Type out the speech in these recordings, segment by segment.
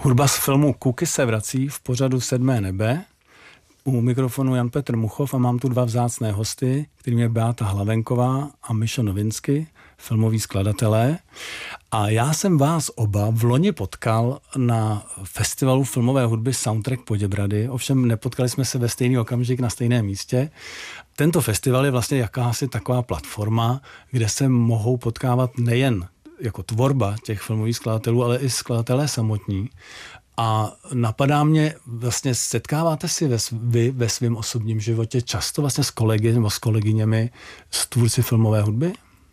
Hudba z filmu Kuky se vrací v pořadu Sedmé nebe. U mikrofonu Jan Petr Muchov a mám tu dva vzácné hosty, kterým je Beata Hlavenková a Mišo Novinsky, filmoví skladatelé. A já jsem vás oba v loni potkal na festivalu filmové hudby Soundtrack Poděbrady, ovšem nepotkali jsme se ve stejný okamžik na stejném místě. Tento festival je vlastně jakási taková platforma, kde se mohou potkávat nejen jako tvorba těch filmových skladatelů, ale i skladatelé samotní. A napadá mě, vlastně setkáváte si vy ve svém osobním životě často vlastně s kolegy nebo s kolegyněmi z tvůrci filmové hudby?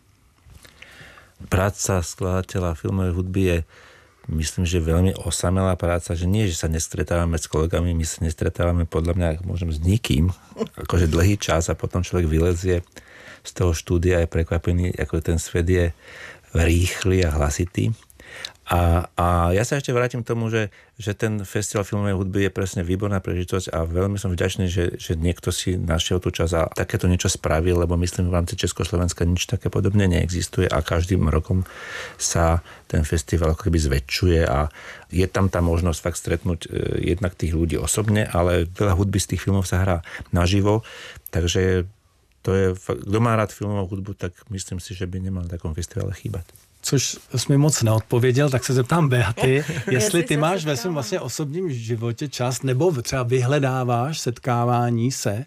Práca skladateľa filmovej hudby je, myslím, že veľmi osamelá práca, že nie, že sa nestretávame s kolegami, my sa nestretávame podľa mňa, môžem s nikým, akože dlhý čas a potom človek vylezie z toho štúdia, je prekvapený, ako ten svet je rýchly a hlasitý. A ja sa ešte vrátim k tomu, že ten festival filmovej hudby je presne výborná príležitosť a veľmi som vďačný, že niekto si našiel tú čas a takéto niečo spravil, lebo myslím, v rámci Československa nič také podobne neexistuje a každým rokom sa ten festival ako keby zväčšuje a je tam tá možnosť fakt stretnúť jednak tých ľudí osobne, ale veľa hudby z tých filmov sa hrá naživo, takže to je, kdo má rád filmovou hudbu, tak myslím si, že by nemal na takom festivale chýbať. Což jsi mi moc neodpověděl, tak se zeptám Beaty, jestli ty máš ve svém vlastně osobním životě čas, nebo třeba vyhledáváš setkávání se